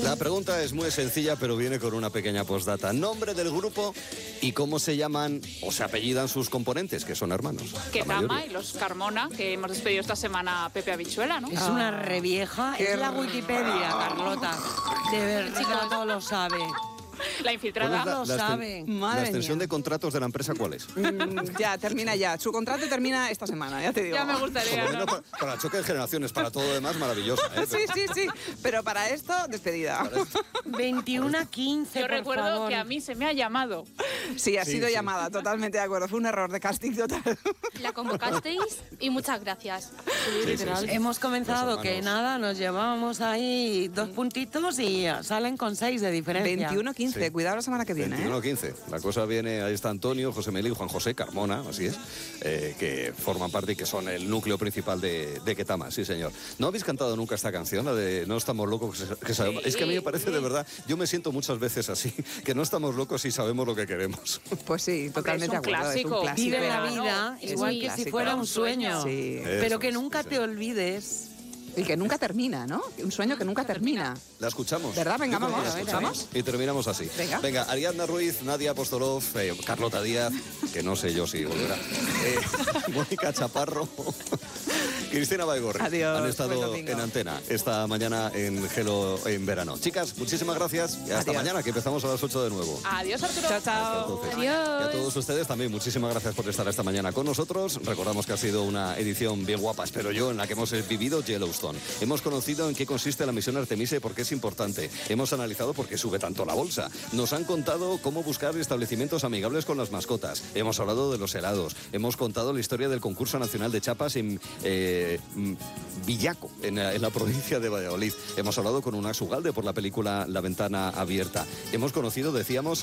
La pregunta es muy sencilla, pero viene con una pequeña postdata. Nombre del grupo y cómo se llaman o se apellidan sus componentes, que son hermanos. Ketama y los Carmona, que hemos despedido esta semana a Pepe Habichuela, ¿no? Es una revieja, es la Wikipedia, Carlota. De verdad, todo lo sabe. La infiltrada. Lo sabe. La extensión de contratos de la empresa, ¿cuál es? Ya, termina ya. Su contrato termina esta semana, ya te digo. Ya me gustaría, Por lo ¿no? menos para choque de generaciones, para todo lo demás, maravillosa. Sí. Pero para esto, despedida. 21:15, Yo recuerdo por favor. que a mí se me ha llamado. Sí, ha Sí, sido sí. llamada, totalmente de acuerdo. Fue un error de casting total. La convocasteis y muchas gracias. Hemos comenzado Los que hermanos. nada, nos llevábamos ahí 2 puntitos y salen con 6 de diferencia. 21-15, Sí. cuidado la semana que viene, 21-15. La cosa viene, ahí está Antonio, José Meli y Juan José Carmona, así es, que forman parte y que son el núcleo principal de Ketama, sí señor. ¿No habéis cantado nunca esta canción, la de No estamos locos que sabemos? Es que a mí me parece de verdad, yo me siento muchas veces así, que no estamos locos y sabemos lo que queremos. Pues sí, totalmente es un de acuerdo. clásico. Es un clásico. Vive la Verano, vida es igual un que si clásico. fuera un sueño. Sí. Pero Eso que es, nunca sí, te sí. olvides. Y que nunca termina, ¿no? Un sueño que nunca termina. La escuchamos. ¿Verdad? Venga, Yo creo que vamos, la a ver, escuchamos y terminamos así. Venga. Ariadna Ruiz, Nadia Apostolov, Carlota Díaz, que no sé yo si volverá, Mónica Chaparro, Cristina Baigorri. Adiós, Han buen estado domingo. en antena esta mañana en Gelo en verano. Chicas, muchísimas gracias y hasta Adiós. mañana, que empezamos a las 8 de nuevo. Adiós, Arturo. Chao, chao. Entonces, Adiós. Y a todos ustedes también, muchísimas gracias por estar esta mañana con nosotros. Recordamos que ha sido una edición bien guapa, espero yo, en la que hemos vivido Yellowstone. Hemos conocido en qué consiste la misión Artemisa y por qué es importante. Hemos analizado por qué sube tanto la bolsa. Nos han contado cómo buscar establecimientos amigables con las mascotas. Hemos hablado de los helados. Hemos contado la historia del concurso nacional de chapas en Villaco, en la provincia de Valladolid. Hemos hablado con Unax Ugalde por la película La ventana abierta. Hemos conocido, decíamos,